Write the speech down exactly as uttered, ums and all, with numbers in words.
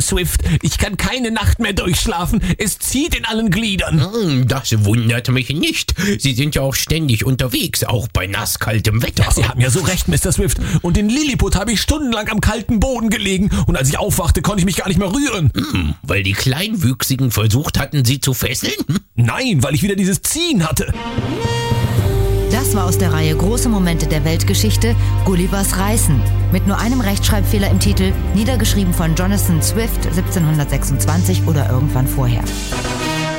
Swift. Ich kann keine Nacht mehr durchschlafen. Es zieht in allen Gliedern. Hm, das wundert mich nicht. Sie sind ja auch ständig unterwegs, auch bei nasskaltem Wetter. Sie haben ja so recht, Mister Swift. Und in Lilliput habe ich stundenlang am kalten Boden gelegen. Und als ich aufwachte, konnte ich mich gar nicht mehr rühren. Hm, weil die Kleinwüchsigen versucht hatten, Sie zu fesseln? Nein, weil ich wieder dieses Ziehen hatte. Das war aus der Reihe Große Momente der Weltgeschichte, Gullivers Reißen. Mit nur einem Rechtschreibfehler im Titel, niedergeschrieben von Jonathan Swift siebzehnhundertsechsundzwanzig oder irgendwann vorher.